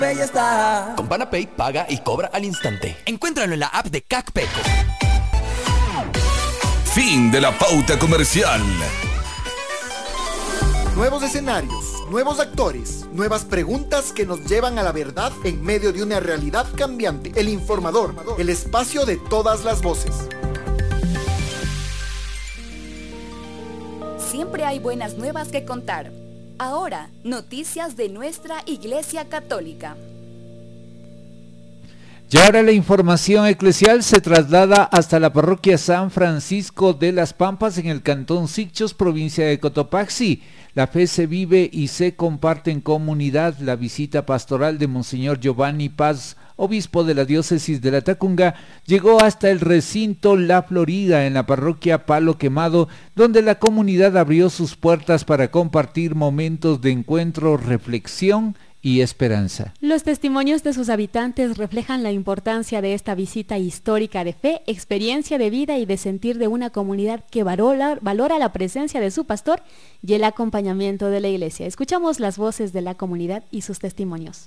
Pay está. Con Panapay paga y cobra al instante. Encuéntralo en la app de CACPECO. Fin de la pauta comercial. Nuevos escenarios, nuevos actores, nuevas preguntas que nos llevan a la verdad en medio de una realidad cambiante. El Informador, el espacio de todas las voces. Siempre hay buenas nuevas que contar. Ahora, noticias de nuestra Iglesia Católica. Y ahora la información eclesial se traslada hasta la parroquia San Francisco de las Pampas en el cantón Sicchos, provincia de Cotopaxi. La fe se vive y se comparte en comunidad. La visita pastoral de Monseñor Giovanni Paz, obispo de la diócesis de Latacunga, llegó hasta el recinto La Florida en la parroquia Palo Quemado, donde la comunidad abrió sus puertas para compartir momentos de encuentro, reflexión y esperanza. Los testimonios de sus habitantes reflejan la importancia de esta visita histórica de fe, experiencia de vida y de sentir de una comunidad que valora la presencia de su pastor y el acompañamiento de la iglesia. Escuchamos las voces de la comunidad y sus testimonios.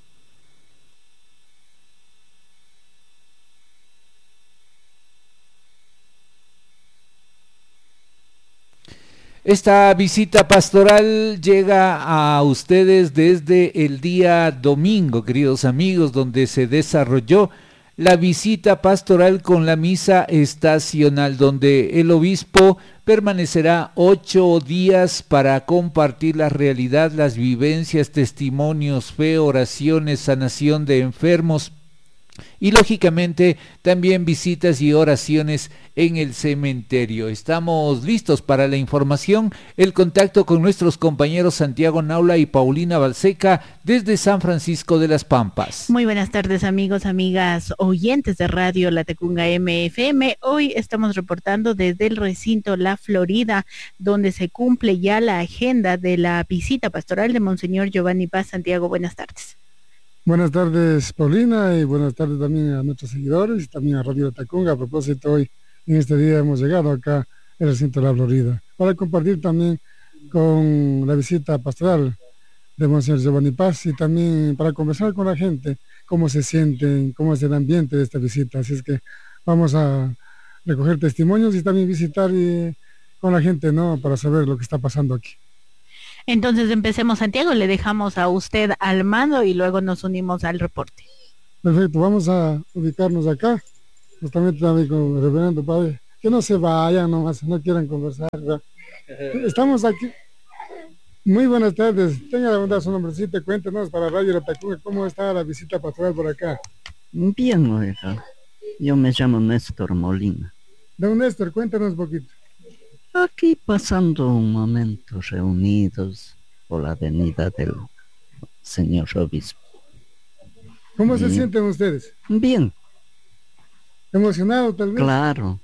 Esta visita pastoral llega a ustedes desde el día domingo, queridos amigos, donde se desarrolló la visita pastoral con la misa estacional, donde el obispo permanecerá 8 días para compartir la realidad, las vivencias, testimonios, fe, oraciones, sanación de enfermos, y lógicamente también visitas y oraciones en el cementerio. Estamos listos para la información, el contacto con nuestros compañeros Santiago Naula y Paulina Balseca desde San Francisco de las Pampas. Muy buenas tardes, amigos, amigas, oyentes de Radio Latacunga MFM. Hoy estamos reportando desde el recinto La Florida, donde se cumple ya la agenda de la visita pastoral de Monseñor Giovanni Paz. Santiago, buenas tardes. Buenas tardes, Paulina, y buenas tardes también a nuestros seguidores y también a Radio Latacunga. A propósito, hoy en este día hemos llegado acá al recinto de La Florida para compartir también con la visita pastoral de Monseñor Giovanni Paz y también para conversar con la gente cómo se sienten, cómo es el ambiente de esta visita. Así es que vamos a recoger testimonios y también visitar con la gente, ¿no?, para saber lo que está pasando aquí. Entonces empecemos, Santiago, le dejamos a usted al mando y luego nos unimos al reporte. Perfecto, vamos a ubicarnos acá, justamente también con el reverendo padre, que no se vayan nomás, no quieran conversar, ¿verdad? Estamos aquí. Muy buenas tardes, tenga la bondad su nombrecito, cuéntenos para Radio Latacunga, ¿cómo está la visita pastoral por acá? Bien, oiga, yo me llamo Néstor Molina. Don Néstor, cuéntanos un poquito. Aquí pasando un momento reunidos por la venida del señor obispo. ¿Cómo se sienten ustedes? Bien. ¿Emocionado tal vez? Claro.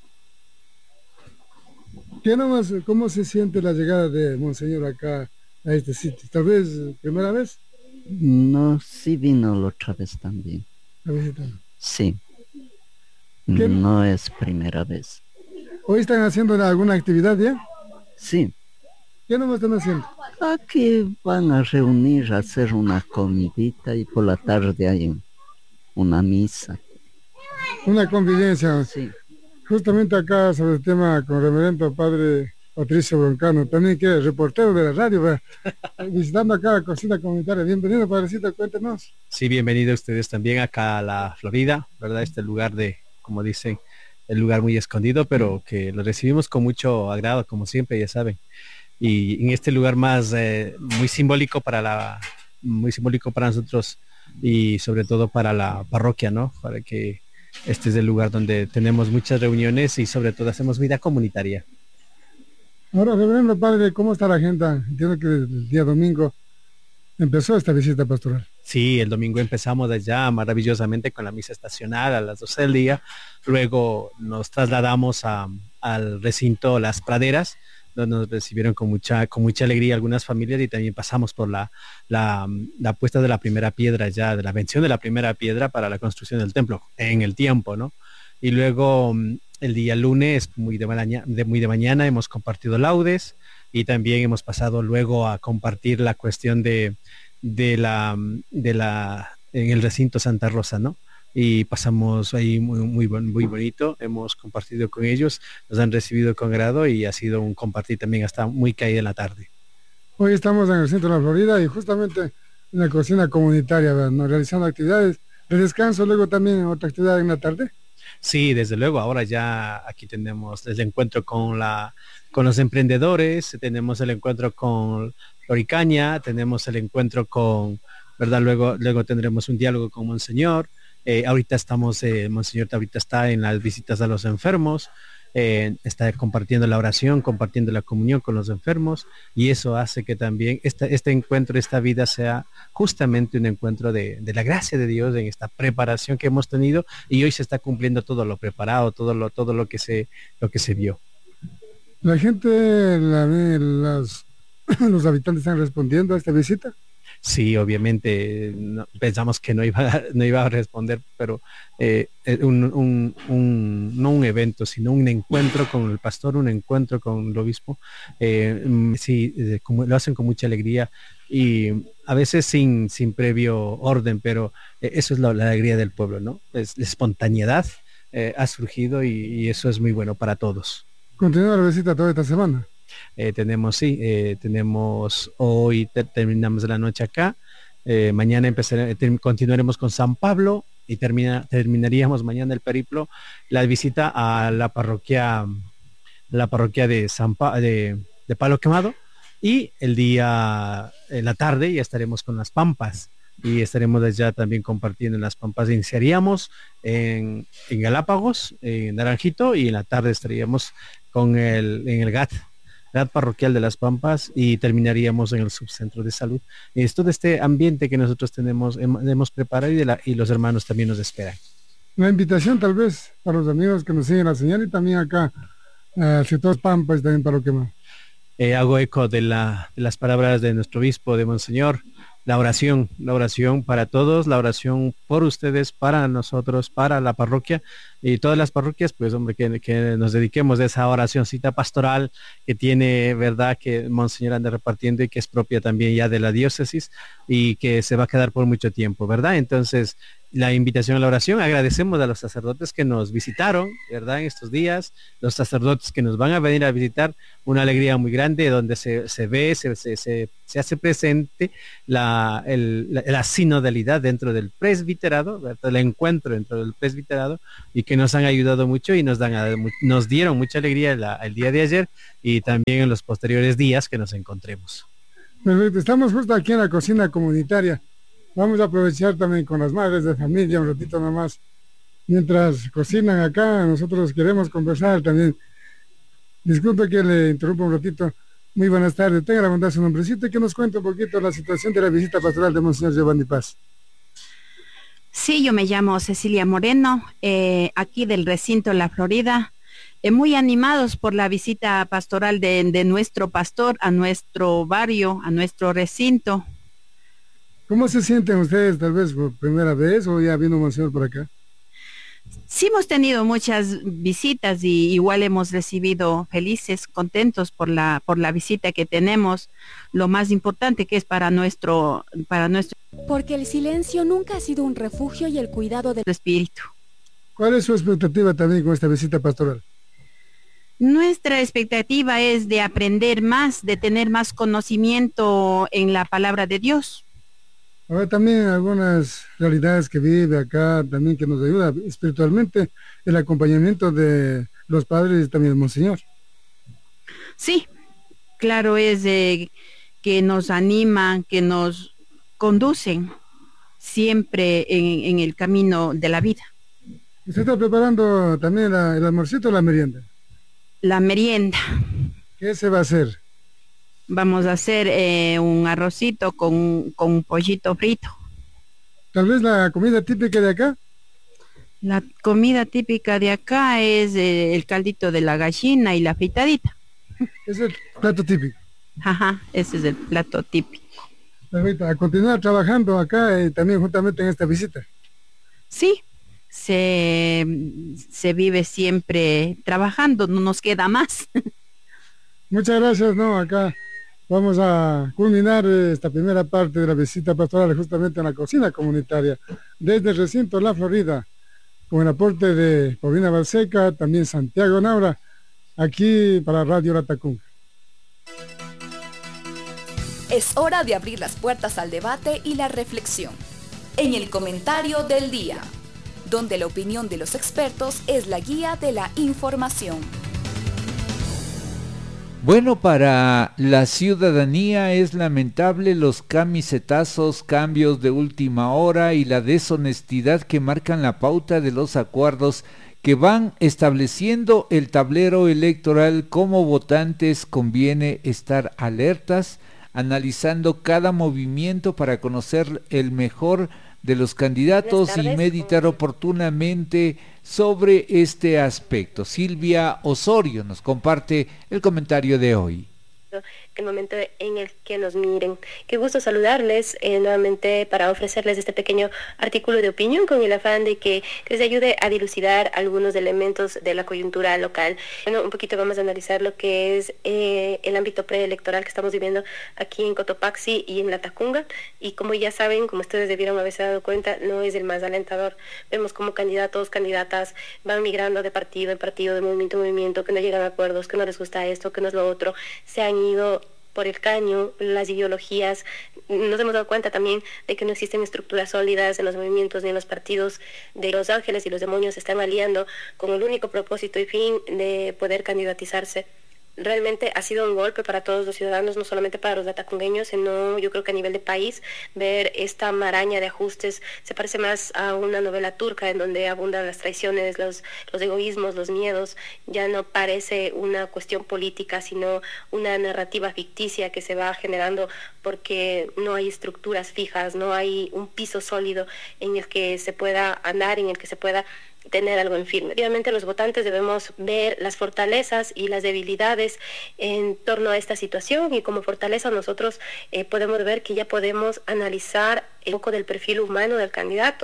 ¿Cómo se siente la llegada de Monseñor acá a este sitio? ¿Tal vez primera vez? No, sí vino la otra vez también. ¿A visitar? Sí. No es primera vez. ¿Hoy están haciendo alguna actividad ya? Sí. ¿Qué no están haciendo? Aquí van a reunir, a hacer una comidita y por la tarde hay una misa. Una convivencia. Sí. Justamente acá sobre el tema con el reverendo padre Patricio Broncano, también que es reportero de la radio, ¿verdad? Visitando acá la cocina comunitaria. Bienvenido, padrecito, cuéntenos. Sí, bienvenido ustedes también acá a la Florida, ¿verdad? Este lugar de, como dicen, el lugar muy escondido, pero que lo recibimos con mucho agrado, como siempre, ya saben. Y en este lugar más muy simbólico para nosotros y sobre todo para la parroquia, ¿no? Para que este es el lugar donde tenemos muchas reuniones y sobre todo hacemos vida comunitaria. Ahora, reverendo padre, ¿cómo está la agenda? Entiendo que el día domingo empezó esta visita pastoral. Sí, el domingo empezamos allá maravillosamente con la misa estacional a las 12 del día. Luego nos trasladamos al recinto Las Praderas, donde nos recibieron con mucha alegría algunas familias y también pasamos por la puesta de la primera piedra ya, de la bendición de la primera piedra para la construcción del templo en el tiempo, ¿no? Y luego el día lunes, muy de mañana, hemos compartido laudes y también hemos pasado luego a compartir la cuestión de la en el recinto Santa Rosa, ¿no? Y pasamos ahí muy bonito, hemos compartido con ellos, nos han recibido con agrado y ha sido un compartir también hasta muy caída en la tarde. Hoy estamos en el centro de la Florida y justamente en la cocina comunitaria, ¿no? Realizando actividades de descanso, luego también otra actividad en la tarde. Sí, desde luego, ahora ya aquí tenemos el encuentro con los emprendedores, tenemos el encuentro con Floricaña, tenemos el encuentro con, ¿verdad? Luego tendremos un diálogo con Monseñor. Ahorita Monseñor ahorita está en las visitas a los enfermos, está compartiendo la oración, compartiendo la comunión con los enfermos, y eso hace que también este encuentro, esta vida sea justamente un encuentro de la gracia de Dios en esta preparación que hemos tenido, y hoy se está cumpliendo todo lo preparado, todo lo que se vio. La gente, los habitantes están respondiendo a esta visita. Sí, obviamente pensamos que no iba a responder, pero no un evento, sino un encuentro con el pastor, un encuentro con el obispo. Como lo hacen con mucha alegría y a veces sin previo orden, pero eso es la alegría del pueblo, ¿no? Es la espontaneidad ha surgido y eso es muy bueno para todos. ¿Continúa la visita toda esta semana? Tenemos hoy terminamos la noche acá, mañana continuaremos con San Pablo y terminaríamos mañana el periplo, la visita a la parroquia de Palo Quemado, y el día en la tarde ya estaremos con las Pampas y estaremos allá también compartiendo en las Pampas. Iniciaríamos en Galápagos, en Naranjito, y en la tarde estaríamos en el GAT parroquial de las Pampas, y terminaríamos en el subcentro de salud. Es todo este ambiente que nosotros hemos preparado y los hermanos también nos esperan. Una invitación tal vez para los amigos que nos siguen la señal y también acá al sector Pampas y también para lo que más. Hago eco de las palabras de nuestro obispo, de Monseñor. La oración para todos, la oración por ustedes, para nosotros, para la parroquia y todas las parroquias, pues hombre, que nos dediquemos de esa oracióncita pastoral que tiene, verdad, que Monseñor anda repartiendo y que es propia también ya de la diócesis y que se va a quedar por mucho tiempo, ¿verdad? Entonces, la invitación a la oración, agradecemos a los sacerdotes que nos visitaron, ¿verdad? En estos días, los sacerdotes que nos van a venir a visitar, una alegría muy grande donde se hace presente la sinodalidad dentro del presbiterado, ¿verdad? El encuentro dentro del presbiterado, y que nos han ayudado mucho y nos dieron mucha alegría el día de ayer y también en los posteriores días que nos encontremos. Perfecto, estamos justo aquí en la cocina comunitaria. Vamos a aprovechar también con las madres de familia un ratito nomás. Mientras cocinan acá, nosotros queremos conversar también. Disculpe que le interrumpa un ratito. Muy buenas tardes. Tenga la bondad su nombrecito y que nos cuente un poquito la situación de la visita pastoral de Monseñor Giovanni Paz. Sí, yo me llamo Cecilia Moreno, aquí del recinto La Florida. Muy animados por la visita pastoral de nuestro pastor a nuestro barrio, a nuestro recinto. ¿Cómo se sienten ustedes, tal vez por primera vez o ya vino Monseñor por acá? Sí, hemos tenido muchas visitas y igual hemos recibido felices, contentos por la visita que tenemos. Lo más importante que es para nuestro... Porque el silencio nunca ha sido un refugio y el cuidado del espíritu. ¿Cuál es su expectativa también con esta visita pastoral? Nuestra expectativa es de aprender más, de tener más conocimiento en la palabra de Dios. Ahora también algunas realidades que vive acá, también que nos ayuda espiritualmente, el acompañamiento de los padres y también el Monseñor. Sí, claro, es que nos animan, que nos conducen siempre en el camino de la vida. ¿Usted está preparando también el almuercito o la merienda? La merienda. ¿Qué se va a hacer? Vamos a hacer un arrocito con un pollito frito. ¿Tal vez la comida típica de acá? La comida típica de acá es el caldito de la gallina y la fritadita. Es el plato típico. Ajá, ese es el plato típico. Perfecto. A continuar trabajando acá también juntamente en esta visita. Sí, se vive siempre trabajando, no nos queda más. Muchas gracias, ¿no? Acá vamos a culminar esta primera parte de la visita pastoral justamente en la cocina comunitaria desde el recinto La Florida, con el aporte de Paulina Balseca, también Santiago Naura, aquí para Radio La Tacunga. Es hora de abrir las puertas al debate y la reflexión. En el comentario del día, donde la opinión de los expertos es la guía de la información. Bueno, para la ciudadanía es lamentable los camisetazos, cambios de última hora y la deshonestidad que marcan la pauta de los acuerdos que van estableciendo el tablero electoral. Como votantes conviene estar alertas, analizando cada movimiento para conocer el mejor de los candidatos y meditar oportunamente sobre este aspecto. Silvia Osorio nos comparte el comentario de hoy. El momento en el que nos miren. Qué gusto saludarles nuevamente para ofrecerles este pequeño artículo de opinión con el afán de que les ayude a dilucidar algunos elementos de la coyuntura local. Bueno, un poquito vamos a analizar lo que es el ámbito preelectoral que estamos viviendo aquí en Cotopaxi y en La Tacunga, y como ya saben, como ustedes debieron haberse dado cuenta, no es el más alentador. Vemos como candidatos, candidatas van migrando de partido en partido, de movimiento en movimiento, que no llegan a acuerdos, que no les gusta esto, que no es lo otro, se han ido por el caño las ideologías. Nos hemos dado cuenta también de que no existen estructuras sólidas en los movimientos ni en los partidos. De los ángeles y los demonios se están aliando con el único propósito y fin de poder candidatizarse. Realmente ha sido un golpe para todos los ciudadanos, no solamente para los latacungueños, sino yo creo que a nivel de país, ver esta maraña de ajustes se parece más a una novela turca en donde abundan las traiciones, los egoísmos, los miedos. Ya no parece una cuestión política, sino una narrativa ficticia que se va generando porque no hay estructuras fijas, no hay un piso sólido en el que se pueda andar, en el que se pueda tener algo en firme. Obviamente los votantes debemos ver las fortalezas y las debilidades en torno a esta situación, y como fortaleza nosotros podemos ver que ya podemos analizar un poco del perfil humano del candidato,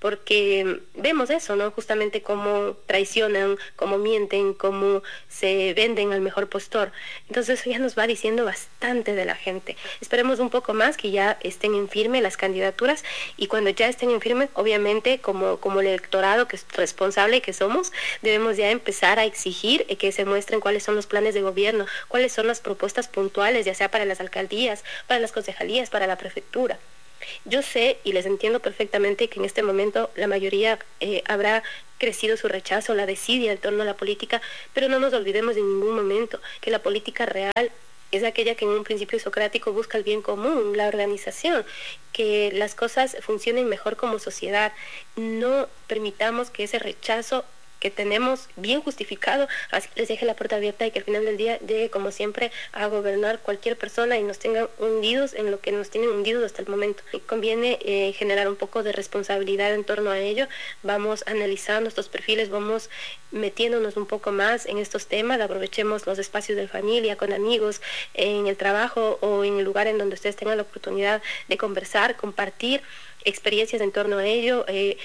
porque vemos eso, ¿no? Justamente cómo traicionan, cómo mienten, cómo se venden al mejor postor. Entonces eso ya nos va diciendo bastante de la gente. Esperemos un poco más que ya estén en firme las candidaturas, y cuando ya estén en firme, obviamente como el electorado que es responsable que somos, debemos ya empezar a exigir que se muestren cuáles son los planes de gobierno, cuáles son las propuestas puntuales, ya sea para las alcaldías, para las concejalías, para la prefectura. Yo sé y les entiendo perfectamente que en este momento la mayoría habrá crecido su rechazo, la desidia en torno a la política, pero no nos olvidemos en ningún momento que la política real es aquella que en un principio socrático busca el bien común, la organización, que las cosas funcionen mejor como sociedad. No permitamos que ese rechazo que tenemos bien justificado, así les deje la puerta abierta y que al final del día llegue como siempre a gobernar cualquier persona y nos tengan hundidos en lo que nos tienen hundidos hasta el momento. Y conviene generar un poco de responsabilidad en torno a ello. Vamos analizando estos perfiles, vamos metiéndonos un poco más en estos temas, aprovechemos los espacios de familia, con amigos, en el trabajo o en el lugar en donde ustedes tengan la oportunidad de conversar, compartir experiencias en torno a ello.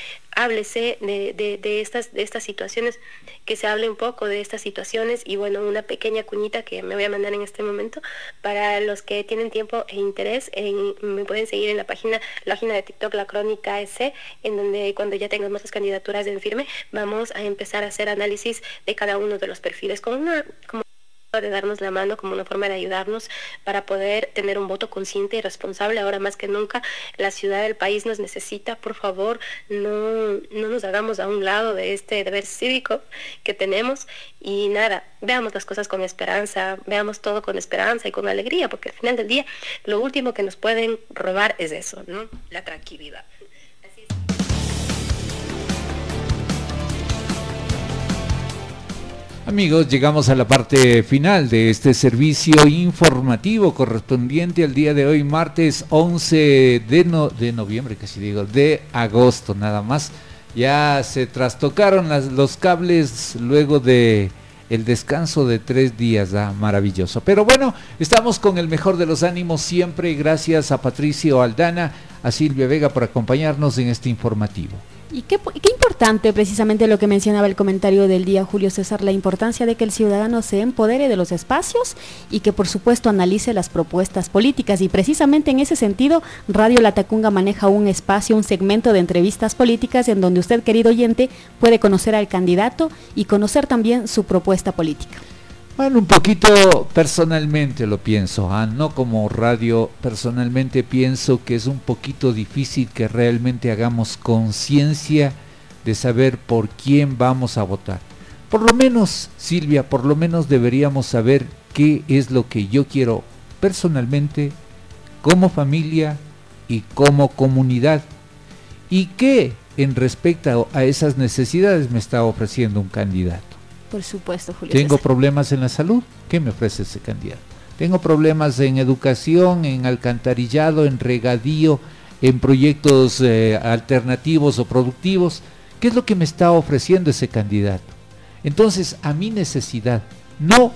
Háblese de estas situaciones, que se hable un poco de estas situaciones. Y bueno, una pequeña cuñita que me voy a mandar en este momento para los que tienen tiempo e interés, me pueden seguir en la página de TikTok La Crónica S, en donde cuando ya tengamos las candidaturas en firme vamos a empezar a hacer análisis de cada uno de los perfiles como de darnos la mano, como una forma de ayudarnos para poder tener un voto consciente y responsable. Ahora más que nunca la ciudad del país nos necesita. Por favor, no nos hagamos a un lado de este deber cívico que tenemos, y nada, veamos las cosas con esperanza, veamos todo con esperanza y con alegría, porque al final del día lo último que nos pueden robar es eso, ¿no? La tranquilidad. Amigos, llegamos a la parte final de este servicio informativo correspondiente al día de hoy, martes 11 de noviembre, casi digo, de agosto nada más. Ya se trastocaron los cables luego de el descanso de 3 días, maravilloso. Pero bueno, estamos con el mejor de los ánimos siempre, gracias a Patricio Aldana, a Silvia Vega por acompañarnos en este informativo. Y qué importante precisamente lo que mencionaba el comentario del día, Julio César, la importancia de que el ciudadano se empodere de los espacios y que por supuesto analice las propuestas políticas. Y precisamente en ese sentido, Radio La Tacunga maneja un espacio, un segmento de entrevistas políticas en donde usted, querido oyente, puede conocer al candidato y conocer también su propuesta política. Bueno, un poquito personalmente lo pienso, no como radio, personalmente pienso que es un poquito difícil que realmente hagamos conciencia de saber por quién vamos a votar. Por lo menos, Silvia, por lo menos deberíamos saber qué es lo que yo quiero personalmente, como familia y como comunidad, y qué en respecto a esas necesidades me está ofreciendo un candidato. Por supuesto, Julio Tengo César. problemas en la salud, ¿qué me ofrece ese candidato? Tengo problemas en educación, en alcantarillado, en regadío, en proyectos alternativos o productivos. ¿Qué es lo que me está ofreciendo ese candidato? Entonces, a mi necesidad, no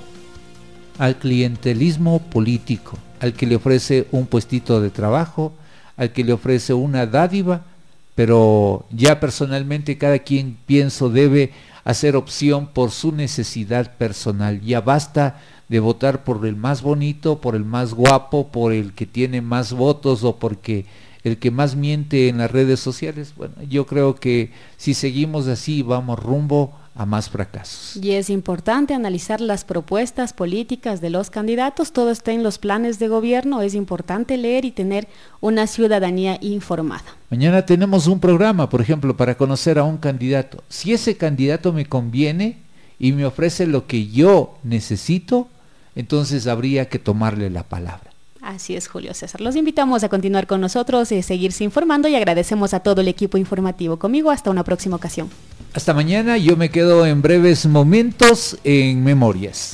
al clientelismo político, al que le ofrece un puestito de trabajo, al que le ofrece una dádiva, pero ya personalmente cada quien, pienso, debe hacer opción por su necesidad personal. Ya basta de votar por el más bonito, por el más guapo, por el que tiene más votos o porque el que más miente en las redes sociales. Bueno, yo creo que si seguimos así vamos rumbo a más fracasos. Y es importante analizar las propuestas políticas de los candidatos, todo está en los planes de gobierno, es importante leer y tener una ciudadanía informada. Mañana tenemos un programa, por ejemplo, para conocer a un candidato. Si ese candidato me conviene y me ofrece lo que yo necesito, entonces habría que tomarle la palabra. Así es, Julio César. Los invitamos a continuar con nosotros y seguirse informando y agradecemos a todo el equipo informativo. Conmigo hasta una próxima ocasión. Hasta mañana, yo me quedo en breves momentos en Memorias.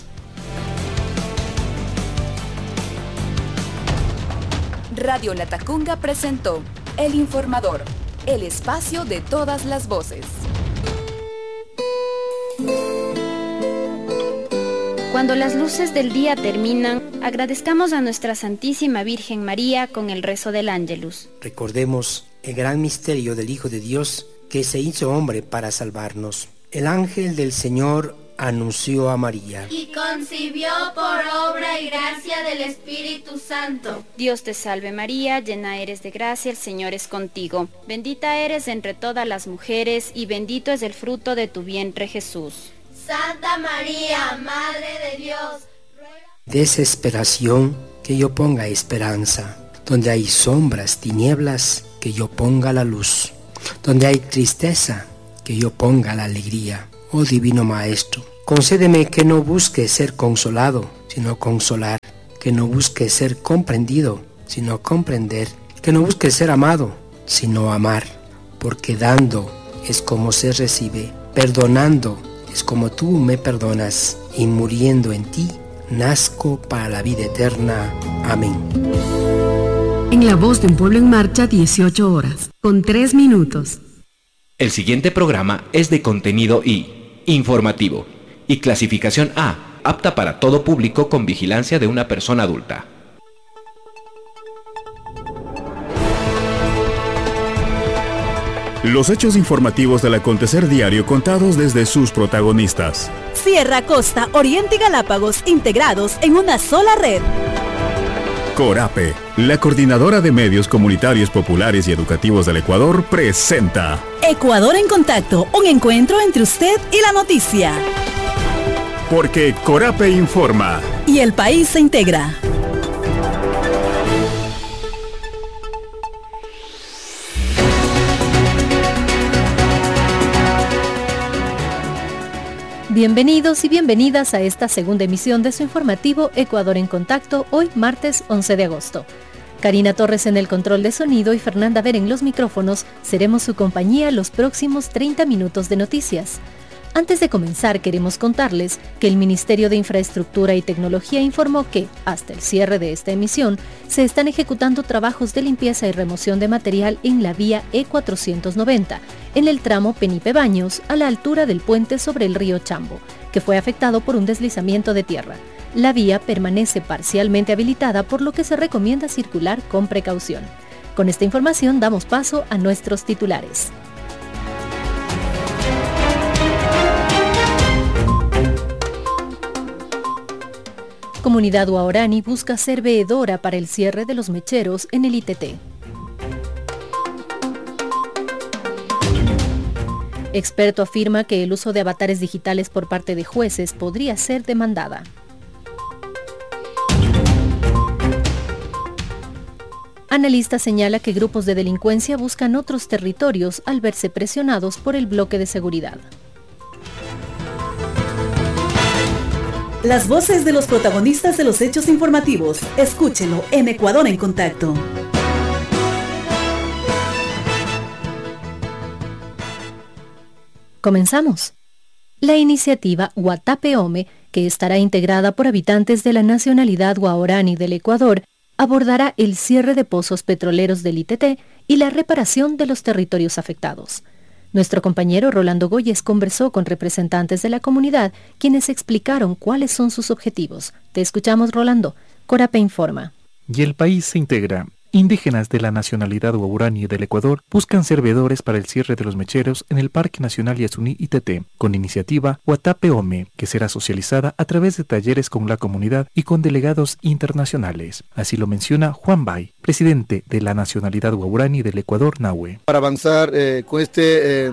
Radio La Tacunga presentó El Informador, el espacio de todas las voces. Cuando las luces del día terminan, agradezcamos a nuestra Santísima Virgen María con el rezo del Ángelus. Recordemos el gran misterio del Hijo de Dios que se hizo hombre para salvarnos. El ángel del Señor anunció a María. Y concibió por obra y gracia del Espíritu Santo. Dios te salve María, llena eres de gracia, el Señor es contigo. Bendita eres entre todas las mujeres y bendito es el fruto de tu vientre Jesús. Santa María, Madre de Dios, Desesperación, que yo ponga esperanza. Donde hay sombras, tinieblas, que yo ponga la luz. Donde hay tristeza, que yo ponga la alegría. Oh Divino Maestro, concédeme que no busque ser consolado, sino consolar. Que no busque ser comprendido, sino comprender. Que no busque ser amado, sino amar. Porque dando es como se recibe, perdonando es como tú me perdonas, y muriendo en ti, nazco para la vida eterna. Amén. En La Voz de un Pueblo en Marcha, 18 horas, con 3 minutos. El siguiente programa es de contenido I, informativo, y clasificación A, apta para todo público con vigilancia de una persona adulta. Los hechos informativos del acontecer diario contados desde sus protagonistas. Sierra, Costa, Oriente y Galápagos integrados en una sola red. Corape, la coordinadora de medios comunitarios populares y educativos del Ecuador, presenta Ecuador en Contacto, un encuentro entre usted y la noticia. Porque Corape informa. Y el país se integra. Bienvenidos y bienvenidas a esta segunda emisión de su informativo Ecuador en Contacto, hoy martes 11 de agosto. Karina Torres en el control de sonido y Fernanda Ver en los micrófonos, seremos su compañía los próximos 30 minutos de noticias. Antes de comenzar, queremos contarles que el Ministerio de Infraestructura y Tecnología informó que, hasta el cierre de esta emisión, se están ejecutando trabajos de limpieza y remoción de material en la vía E490, en el tramo Penipe-Baños, a la altura del puente sobre el río Chambo, que fue afectado por un deslizamiento de tierra. La vía permanece parcialmente habilitada, por lo que se recomienda circular con precaución. Con esta información damos paso a nuestros titulares. Comunidad Huaorani busca ser veedora para el cierre de los mecheros en el ITT. Experto afirma que el uso de avatares digitales por parte de jueces podría ser demandada. Analista señala que grupos de delincuencia buscan otros territorios al verse presionados por el bloque de seguridad. Las voces de los protagonistas de los hechos informativos. Escúchelo en Ecuador en Contacto. Comenzamos. La iniciativa Huatape Ome, que estará integrada por habitantes de la nacionalidad Huaorani del Ecuador, abordará el cierre de pozos petroleros del ITT y la reparación de los territorios afectados. Nuestro compañero Rolando Goyes conversó con representantes de la comunidad, quienes explicaron cuáles son sus objetivos. Te escuchamos, Rolando. Corape informa. Y el país se integra. Indígenas de la nacionalidad Huaorani del Ecuador buscan ser veedores para el cierre de los mecheros en el Parque Nacional Yasuní ITT, con iniciativa Huatape Ome, que será socializada a través de talleres con la comunidad y con delegados internacionales. Así lo menciona Juan Bay, presidente de la nacionalidad Huaorani del Ecuador, Nahue. Para avanzar con este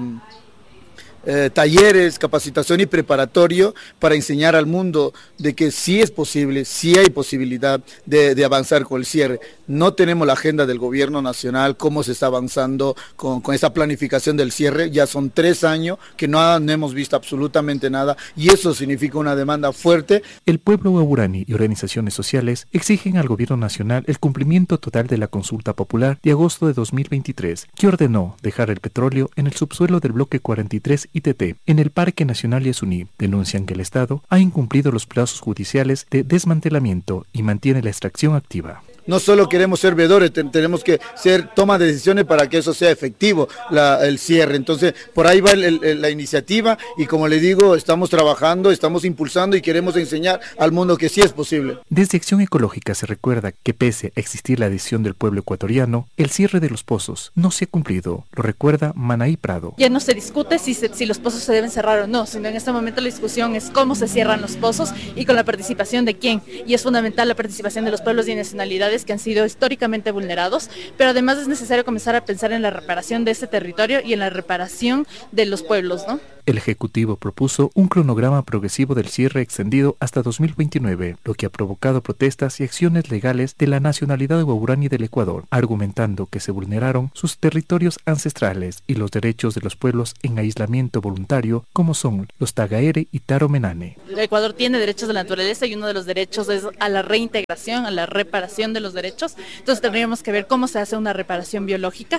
talleres, capacitación y preparatorio para enseñar al mundo de que sí es posible, sí hay posibilidad de avanzar con el cierre. No tenemos la agenda del gobierno nacional, cómo se está avanzando con esa planificación del cierre. Ya son 3 años que no hemos visto absolutamente nada y eso significa una demanda fuerte. El pueblo Huaorani y organizaciones sociales exigen al gobierno nacional el cumplimiento total de la consulta popular de agosto de 2023, que ordenó dejar el petróleo en el subsuelo del bloque 43 ITT, en el Parque Nacional Yasuní. Denuncian que el Estado ha incumplido los plazos judiciales de desmantelamiento y mantiene la extracción activa. No solo queremos ser veedores, tenemos que toma de decisiones para que eso sea efectivo, el cierre. Entonces, por ahí va la iniciativa y como le digo, estamos trabajando, estamos impulsando y queremos enseñar al mundo que sí es posible. Desde Acción Ecológica se recuerda que pese a existir la decisión del pueblo ecuatoriano, el cierre de los pozos no se ha cumplido. Lo recuerda Manaí Prado. Ya no se discute si los pozos se deben cerrar o no, sino en este momento la discusión es cómo se cierran los pozos y con la participación de quién. Y es fundamental la participación de los pueblos y nacionalidades que han sido históricamente vulnerados, pero además es necesario comenzar a pensar en la reparación de este territorio y en la reparación de los pueblos, ¿no? El Ejecutivo propuso un cronograma progresivo del cierre extendido hasta 2029, lo que ha provocado protestas y acciones legales de la nacionalidad Huaorani del Ecuador, argumentando que se vulneraron sus territorios ancestrales y los derechos de los pueblos en aislamiento voluntario, como son los Tagaere y Taromenane. El Ecuador tiene derechos de la naturaleza y uno de los derechos es a la reintegración, a la reparación de los derechos. Entonces tendríamos que ver cómo se hace una reparación biológica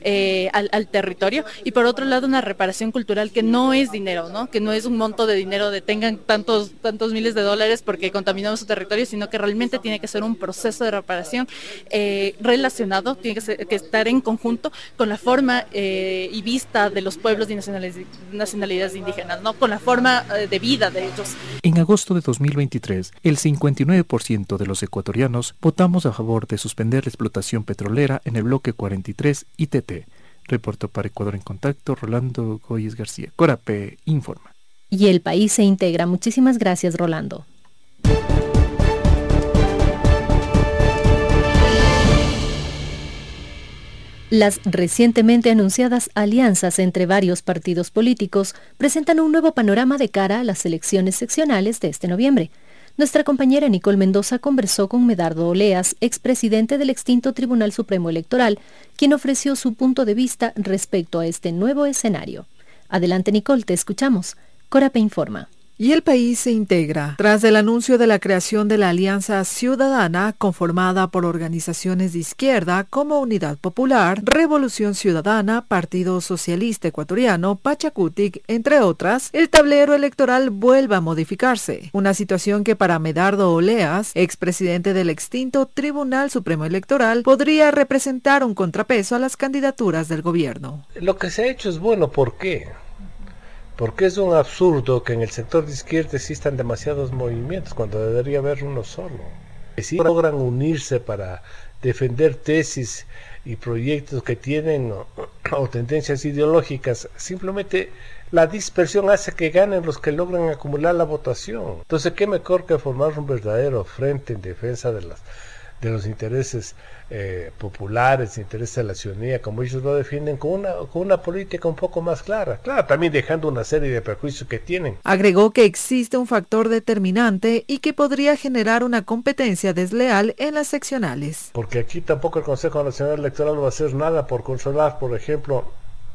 al territorio y por otro lado una reparación cultural que no es dinero, ¿no? Que no es un monto de dinero de tengan tantos miles de dólares porque contaminamos su territorio, sino que realmente tiene que ser un proceso de reparación relacionado, tiene que estar en conjunto con la forma y vista de los pueblos y nacionalidades indígenas, ¿no? Con la forma de vida de ellos. En agosto de 2023, el 59% de los ecuatorianos votamos a favor de suspender la explotación petrolera en el bloque 43 ITT. Reportó para Ecuador en Contacto Rolando Goyes García. Corape informa. Y el país se integra. Muchísimas gracias, Rolando. Las recientemente anunciadas alianzas entre varios partidos políticos presentan un nuevo panorama de cara a las elecciones seccionales de este noviembre. Nuestra compañera Nicole Mendoza conversó con Medardo Oleas, expresidente del extinto Tribunal Supremo Electoral, quien ofreció su punto de vista respecto a este nuevo escenario. Adelante, Nicole, te escuchamos. Corape informa. Y el país se integra tras el anuncio de la creación de la Alianza Ciudadana, conformada por organizaciones de izquierda como Unidad Popular, Revolución Ciudadana, Partido Socialista Ecuatoriano, Pachacutic, entre otras. El tablero electoral vuelve a modificarse, una situación que para Medardo Oleas, expresidente del extinto Tribunal Supremo Electoral, podría representar un contrapeso a las candidaturas del gobierno. Lo que se ha hecho es bueno, ¿por qué? Porque es un absurdo que en el sector de izquierda existan demasiados movimientos cuando debería haber uno solo. Si logran unirse para defender tesis y proyectos que tienen o tendencias ideológicas, simplemente la dispersión hace que ganen los que logran acumular la votación. Entonces, ¿qué mejor que formar un verdadero frente en defensa de los intereses populares, intereses de la ciudadanía, como ellos lo defienden, con una política un poco más clara? Claro, también dejando una serie de perjuicios que tienen. Agregó que existe un factor determinante y que podría generar una competencia desleal en las seccionales. Porque aquí tampoco el Consejo Nacional Electoral no va a hacer nada por controlar, por ejemplo,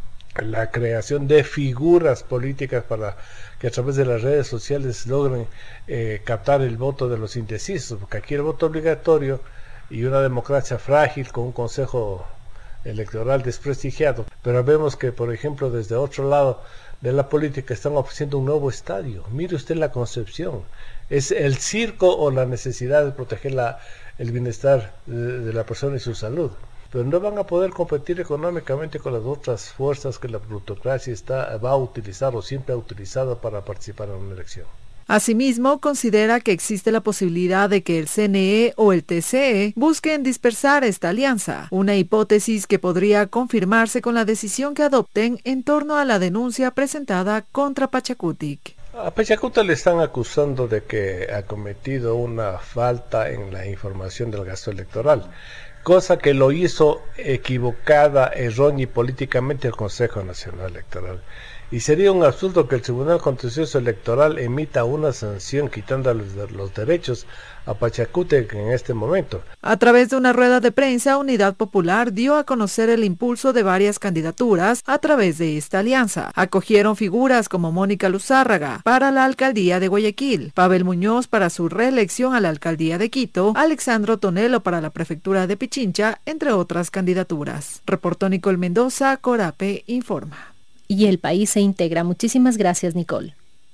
la creación de figuras políticas para que a través de las redes sociales logren captar el voto de los indecisos, porque aquí el voto obligatorio y una democracia frágil con un consejo electoral desprestigiado. Pero vemos que, por ejemplo, desde otro lado de la política están ofreciendo un nuevo estadio. Mire usted la concepción. Es el circo o la necesidad de proteger el bienestar de la persona y su salud. Pero no van a poder competir económicamente con las otras fuerzas que la plutocracia va a utilizar o siempre ha utilizado para participar en una elección. Asimismo, considera que existe la posibilidad de que el CNE o el TCE busquen dispersar esta alianza, una hipótesis que podría confirmarse con la decisión que adopten en torno a la denuncia presentada contra Pachacutic. A Pachacuta le están acusando de que ha cometido una falta en la información del gasto electoral, cosa que lo hizo equivocada, errónea y políticamente el Consejo Nacional Electoral. Y sería un absurdo que el Tribunal Contencioso Electoral emita una sanción quitando los derechos a Pachacútec en este momento. A través de una rueda de prensa, Unidad Popular dio a conocer el impulso de varias candidaturas a través de esta alianza. Acogieron figuras como Mónica Luzárraga para la alcaldía de Guayaquil, Pavel Muñoz para su reelección a la alcaldía de Quito, Alexandro Tonelo para la prefectura de Pichincha, entre otras candidaturas. Reportó Nicole Mendoza, Corape informa. Y el país se integra. Muchísimas gracias, Nicole.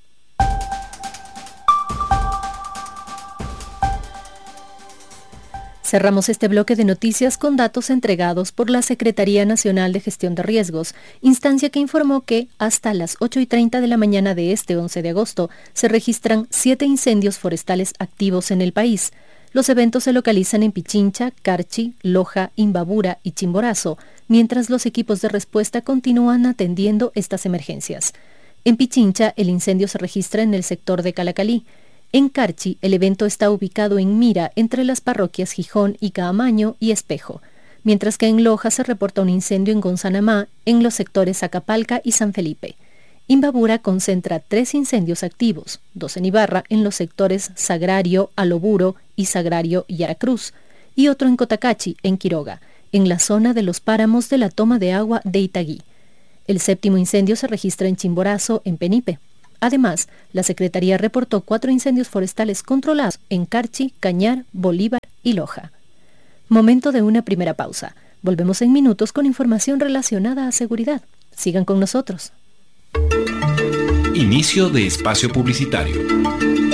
Cerramos este bloque de noticias con datos entregados por la Secretaría Nacional de Gestión de Riesgos, instancia que informó que hasta las 8:30 de la mañana de este 11 de agosto se registran 7 incendios forestales activos en el país. Los eventos se localizan en Pichincha, Carchi, Loja, Imbabura y Chimborazo, mientras los equipos de respuesta continúan atendiendo estas emergencias. En Pichincha, el incendio se registra en el sector de Calacalí. En Carchi, el evento está ubicado en Mira, entre las parroquias Gijón y Caamaño y Espejo, mientras que en Loja se reporta un incendio en Gonzanamá, en los sectores Acapalca y San Felipe. Imbabura concentra 3 incendios activos, 2 en Ibarra, en los sectores Sagrario, Aloburo y Sagrario y Aracruz, y otro en Cotacachi, en Quiroga, en la zona de los páramos de la toma de agua de Itaguí. El 7º incendio se registra en Chimborazo, en Penipe. Además, la Secretaría reportó 4 incendios forestales controlados en Carchi, Cañar, Bolívar y Loja. Momento de una primera pausa. Volvemos en minutos con información relacionada a seguridad. Sigan con nosotros. Inicio de espacio publicitario.